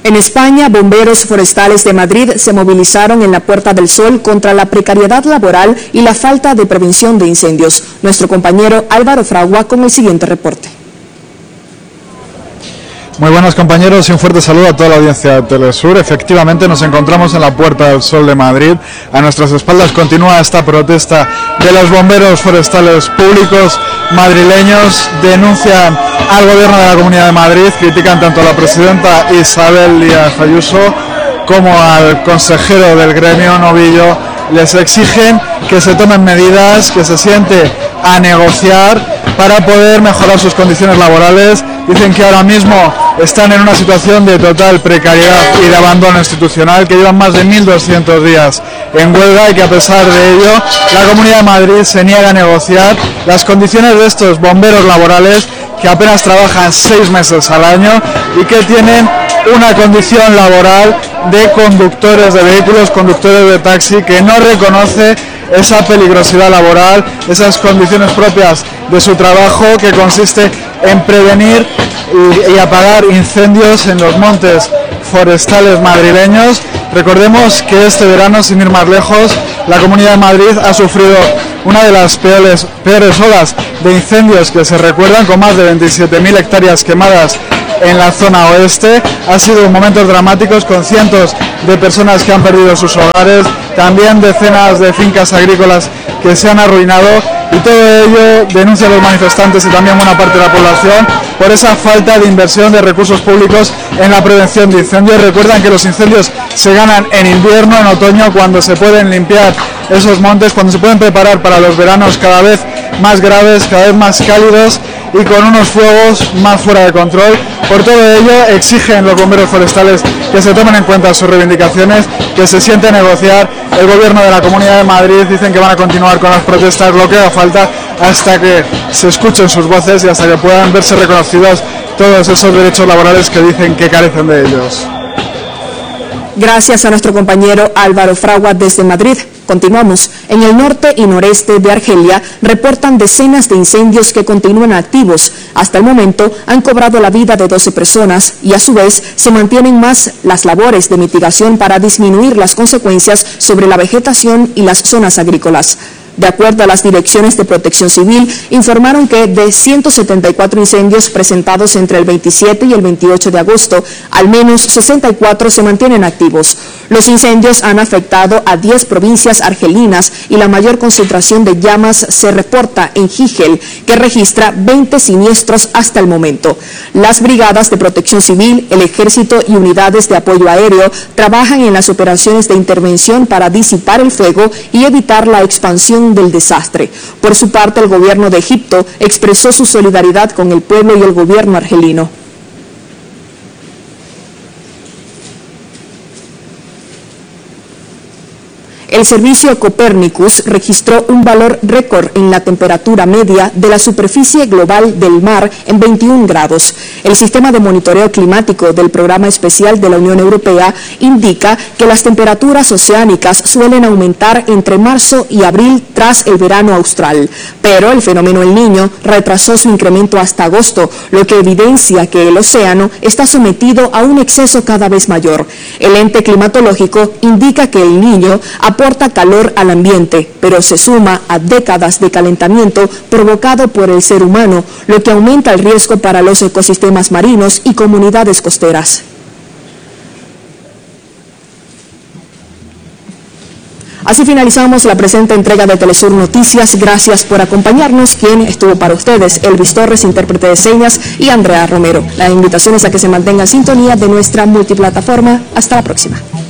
En España, bomberos forestales de Madrid se movilizaron en la Puerta del Sol contra la precariedad laboral y la falta de prevención de incendios. Nuestro compañero Álvaro Fragua con el siguiente reporte. Muy buenas compañeros y un fuerte saludo a toda la audiencia de Telesur. Efectivamente nos encontramos en la Puerta del Sol de Madrid. A nuestras espaldas continúa esta protesta de los bomberos forestales públicos madrileños. Denuncian al gobierno de la Comunidad de Madrid, critican tanto a la presidenta Isabel Díaz Ayuso como al consejero del gremio, Novillo. Les exigen que se tomen medidas, que se siente a negociar para poder mejorar sus condiciones laborales. Dicen que ahora mismo están en una situación de total precariedad y de abandono institucional, que llevan más de 1.200 días en huelga y que a pesar de ello la Comunidad de Madrid se niega a negociar las condiciones de estos bomberos laborales que apenas trabajan 6 meses al año y que tienen una condición laboral de conductores de vehículos, conductores de taxi, que no reconoce esa peligrosidad laboral, esas condiciones propias de su trabajo, que consiste en prevenir y apagar incendios en los montes forestales madrileños. Recordemos que este verano, sin ir más lejos, la Comunidad de Madrid ha sufrido una de las peores olas de incendios que se recuerdan, con más de 27.000 hectáreas quemadas en la zona oeste. Ha sido momentos dramáticos, con cientos de personas que han perdido sus hogares, también decenas de fincas agrícolas que se han arruinado, y todo ello denuncian los manifestantes y también buena parte de la población por esa falta de inversión de recursos públicos en la prevención de incendios. Recuerdan que los incendios se ganan en invierno, en otoño, cuando se pueden limpiar esos montes, cuando se pueden preparar para los veranos cada vez más graves, cada vez más cálidos y con unos fuegos más fuera de control. Por todo ello exigen los bomberos forestales que se tomen en cuenta sus reivindicaciones, que se siente a negociar. El gobierno de la Comunidad de Madrid dicen que van a continuar con las protestas, lo que haga falta, hasta que se escuchen sus voces y hasta que puedan verse reconocidos todos esos derechos laborales que dicen que carecen de ellos. Gracias a nuestro compañero Álvaro Fragua desde Madrid. Continuamos. En el norte y noreste de Argelia reportan decenas de incendios que continúan activos. Hasta el momento han cobrado la vida de 12 personas y a su vez se mantienen más las labores de mitigación para disminuir las consecuencias sobre la vegetación y las zonas agrícolas. De acuerdo a las direcciones de Protección Civil, informaron que de 174 incendios presentados entre el 27 y el 28 de agosto, al menos 64 se mantienen activos. Los incendios han afectado a 10 provincias argelinas y la mayor concentración de llamas se reporta en Gijel, que registra 20 siniestros hasta el momento. Las brigadas de Protección Civil, el Ejército y unidades de apoyo aéreo trabajan en las operaciones de intervención para disipar el fuego y evitar la expansión del desastre. Por su parte, el gobierno de Egipto expresó su solidaridad con el pueblo y el gobierno argelino. El servicio Copernicus registró un valor récord en la temperatura media de la superficie global del mar en 21 grados. El sistema de monitoreo climático del Programa Especial de la Unión Europea indica que las temperaturas oceánicas suelen aumentar entre marzo y abril tras el verano austral, pero el fenómeno El Niño retrasó su incremento hasta agosto, lo que evidencia que el océano está sometido a un exceso cada vez mayor. El ente climatológico indica que El Niño aporta calor al ambiente, pero se suma a décadas de calentamiento provocado por el ser humano, lo que aumenta el riesgo para los ecosistemas marinos y comunidades costeras. Así finalizamos la presente entrega de Telesur Noticias. Gracias por acompañarnos. Quien estuvo para ustedes, Elvis Torres, intérprete de señas, y Andrea Romero. La invitación es a que se mantenga en sintonía de nuestra multiplataforma. Hasta la próxima.